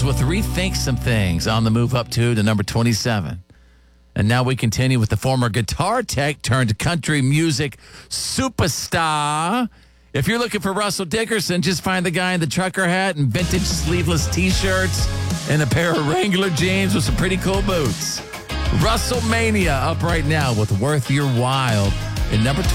Eagles with Rethink Some Things on the move up to number 27. And now we continue with the former guitar tech turned country music superstar. If you're looking for Russell Dickerson, just find the guy in the trucker hat and vintage sleeveless T-shirts and a pair of Wrangler jeans with some pretty cool boots. Russell Mania up right now with Worth Your While in number